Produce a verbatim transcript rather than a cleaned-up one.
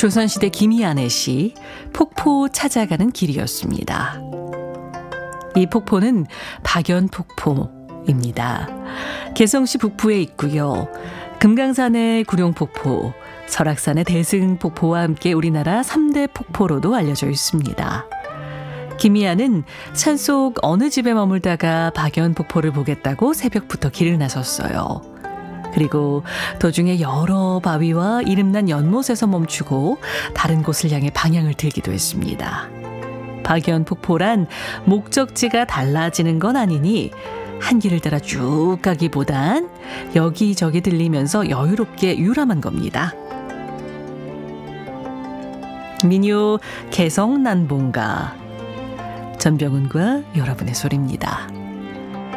조선시대 김희안의 시 폭포 찾아가는 길이었습니다. 이 폭포는 박연폭포입니다. 개성시 북부에 있고요. 금강산의 구룡폭포, 설악산의 대승폭포와 함께 우리나라 삼 대 폭포로도 알려져 있습니다. 김희안은 산속 어느 집에 머물다가 박연폭포를 보겠다고 새벽부터 길을 나섰어요. 그리고 도중에 여러 바위와 이름난 연못에서 멈추고 다른 곳을 향해 방향을 들기도 했습니다. 박연폭포란 목적지가 달라지는 건 아니니 한 길을 따라 쭉 가기보단 여기저기 들리면서 여유롭게 유람한 겁니다. 민요 개성난봉가, 전병훈과 여러분의 소리입니다.